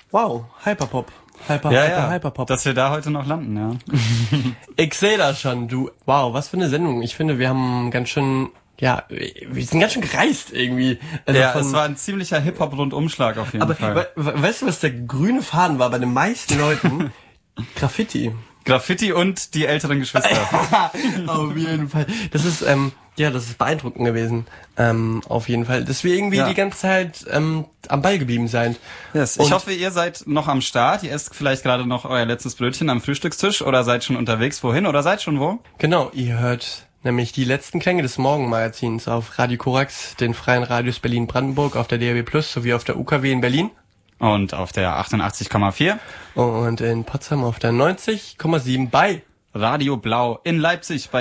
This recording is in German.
Wow, Hyperpop. Hyperpop. Dass wir da heute noch landen, ja. Ich sehe das schon, du. Wow, was für eine Sendung. Ich finde, wir haben ganz schön, wir sind ganz schön gereist irgendwie. Also ja, es war ein ziemlicher Hip-Hop-Rundumschlag auf jeden Fall. Weißt du, was der grüne Faden war bei den meisten Leuten? Graffiti und die älteren Geschwister. Auf jeden Fall. Das ist, das ist beeindruckend gewesen. Auf jeden Fall. Dass wir irgendwie die ganze Zeit am Ball geblieben sind. Yes. Ich hoffe, ihr seid noch am Start. Ihr esst vielleicht gerade noch euer letztes Brötchen am Frühstückstisch oder seid schon unterwegs. Wohin oder seid schon wo? Genau, ihr hört nämlich die letzten Klänge des Morgenmagazins auf Radio Korax, den freien Radios Berlin-Brandenburg, auf der DAB+ sowie auf der UKW in Berlin. Und auf der 88,4. Und in Potsdam auf der 90,7 bei Radio Blau in Leipzig bei